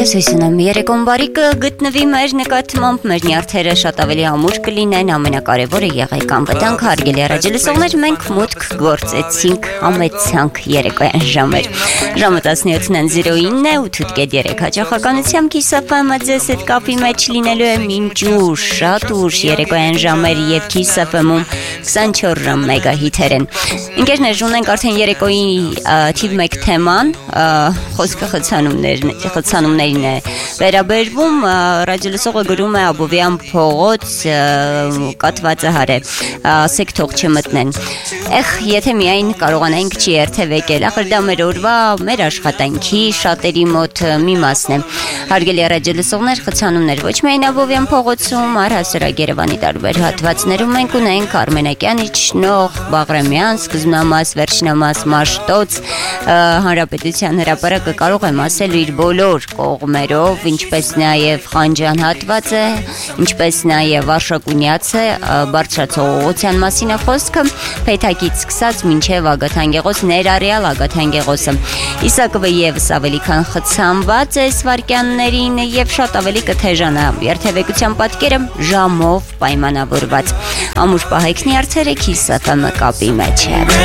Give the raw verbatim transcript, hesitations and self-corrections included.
Ես հույս ունեմ երեկոն բարիքը գտնվի մեր նկատմամբ, մեր նյարդերը շատ ավելի ամուր կլինեն, ամենակարևորը եղեք անվտանգ, հարգելի ռադիոլսողներ, մենք մուտք գործեցինք համեցանք երեկոյան ժամեր։ Ժամը տասնյոթն զիրո ինն է, ութ երեք հաճախականությամբ Kiss F M-ը ձեզ հետ կապի մեջ լինելու է մինչ ուշ, շատ ուշ երեկոյան ժամեր եւ Kiss F M-ում քսանչորս ժամ մեգահիթեր են։ Ընկերներ, ունենք արդեն երեկոյի թիվ մեկ թեման, խոսքը խցանումներն խցանումներին է վերաբերվում, ռադիոլսողը գրում է Աբովյան փողոց կատվածը հարե, ասեք թող չմտնեն։ Էխ, եթե միայն կարողանայինք չի երթևեկել, ախր դա մեր օրվա, մեր աշխատանքի շատերի մոտ մի մասն է։ Հարգելի ռադիոլսողներ, խցանումներ ոչ միայն Աբովյան փողոցում, առհասարակ Երևանի տարբեր հատվածներում մենք ունենք Արմենակյան իջնող, Բաղրամյան, սկզբնամաս, վերջնամաս, Մաշտոց, Հանրապետության հրապարակը կարող եմ ասել իր բոլոր կողմերով, ինչպես նաև Խանջան հատվածը, ինչպես նաև Վարշակունյացը, բարձրացողության մասին է խոսքը, Փեթակից սկսած մինչև Ագաթանգեղոս, ներառյալ Ագաթանգեղոսը։ Իսակովը եւս ավելի քան խցանված է այս վարքյաններին եւ շատ ավելի կթեժանա երթևեկության պատկերը ժամով պայմանավորված։ Ամուր պահեքնի արցերը Kiss F M-ը կապի մեջ է։